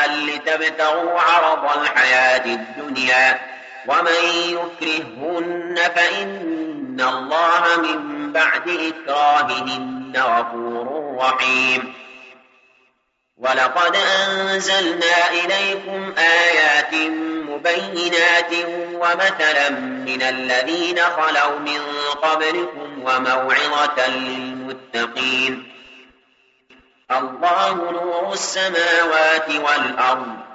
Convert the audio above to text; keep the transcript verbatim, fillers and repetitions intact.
لتبتغوا عرض الحياة الدنيا ومن يكرههن فإن الله من بعد إكراههن غفور رحيم. ولقد أنزلنا إليكم آيات مبينات ومثلا من الذين خلوا من قبلكم وموعظة للمتقين. الله نور السماوات والأرض